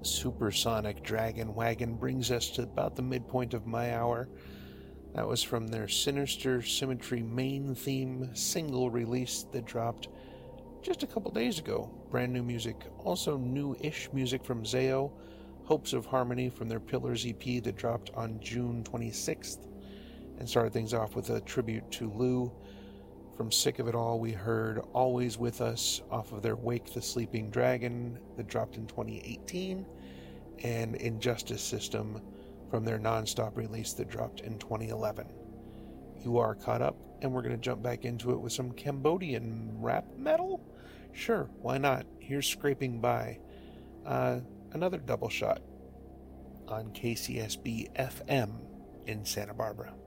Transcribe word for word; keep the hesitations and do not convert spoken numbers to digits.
Supersonic Dragon Wagon brings us to about the midpoint of my hour. That was from their Sinister Symmetry main theme single release that dropped just a couple days ago. Brand new music. Also new-ish music from Zao, Hopes of Harmony from their Pillars E P that dropped on June twenty-sixth. And started things off with a tribute to Lou. From Sick of It All, we heard Always With Us off of their Wake the Sleeping Dragon that dropped in twenty eighteen, and Injustice System from their Non-Stop release that dropped in twenty eleven. You are caught up, and we're going to jump back into it with some Cambodian rap metal? Sure, why not? Here's Scraping By. Uh, another double shot on K C S B F M in Santa Barbara.